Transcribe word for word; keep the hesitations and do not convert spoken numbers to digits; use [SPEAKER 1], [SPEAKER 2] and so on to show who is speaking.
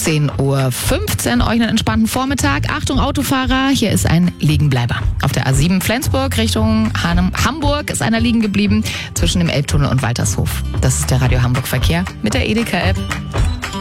[SPEAKER 1] zehn Uhr fünfzehn. Euch einen entspannten Vormittag. Achtung Autofahrer, hier ist ein Liegenbleiber. Auf der A sieben Flensburg Richtung Han- Hamburg ist einer liegen geblieben zwischen dem Elbtunnel und Waltershof. Das ist der Radio Hamburg Verkehr mit der Edeka-App.